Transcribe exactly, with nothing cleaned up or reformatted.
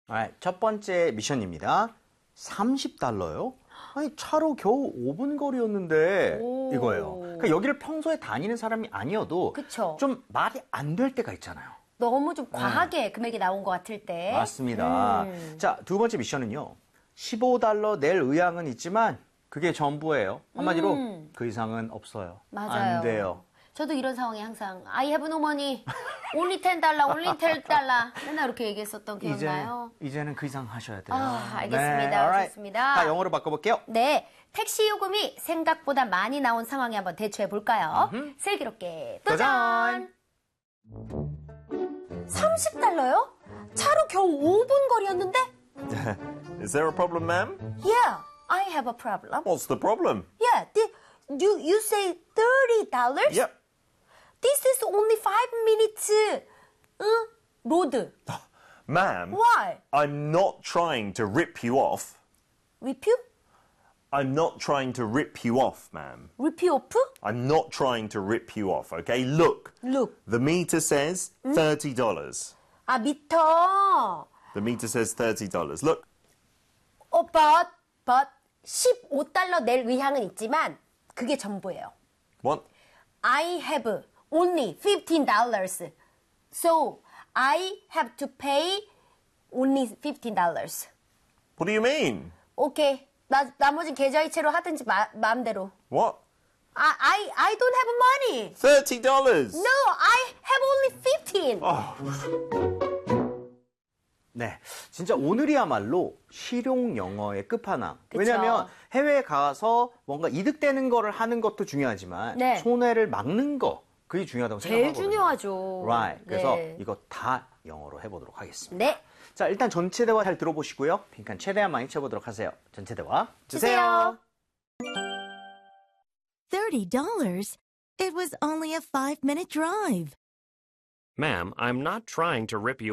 Alright, 첫 번째 미션입니다. 삼십 달러요? 아니 차로 겨우 오 분 거리였는데 오. 이거예요. 그러니까 여기를 평소에 다니는 사람이 아니어도 그쵸. 좀 말이 안 될 때가 있잖아요. 너무 좀 과하게 금액이 나온 것 같을 때. 맞습니다. 음. 자, 두 번째 미션은요. 십오 달러 낼 의향은 있지만 그게 전부예요. 한마디로 음. 그 이상은 없어요. 맞아요. 안 돼요. 저도 이런 상황에 항상 I have no money, only ten 달러, only ten 달러 맨날 이렇게 얘기했었던 이제, 기억나요? 이제는 그 이상 하셔야 돼요. 아, 알겠습니다. 네, alright. 좋습니다. 자, 영어로 바꿔볼게요. 네, 택시 요금이 생각보다 많이 나온 상황에 한번 대처해 볼까요? 음흠. 슬기롭게 도전! 도전! 삼십 달러요? 차로 겨우 오 분 거리였는데? Is there a problem, ma'am? Yeah, I have a problem. What's the problem? Yeah, the, you, you say thirty dollars? Yep. This is only five minutes. 응? 로드. Ma'am, Why? I'm not trying to rip you off. Rip you? I'm not trying to rip you off, ma'am. Rip you off? I'm not trying to rip you off, okay? Look, Look. the meter says thirty dollars. 아, 미터. The meter says thirty dollars. Look, 어, but, but, 십오 달러 낼 의향은 있지만, 그게 전부예요. what? I have only fifteen dollars. So, I have to pay only fifteen dollars. What do you mean? 오케이. 나, 나머지 계좌이체로 하든지 마, 마음대로. What? I, I, I don't have money. thirty dollars! No, I have only fifteen. 네, 진짜 오늘이야말로 실용 영어의 끝판왕. 그쵸. 왜냐하면 해외에 가서 뭔가 이득되는 거를 하는 것도 중요하지만 네. 손해를 막는 거 그게 중요하다고 제일 생각하거든요. 중요하죠. Right. 그래서 네. 이거 다 영어로 해보도록 하겠습니다. 네. 자, 일단 전체 대화 잘 들어보시고요. 빈칸 최대한 많이 채워보도록 하세요. 전체 대화 주세요. thirty dollars? It was only a five-minute drive. Ma'am, I'm not trying to rip you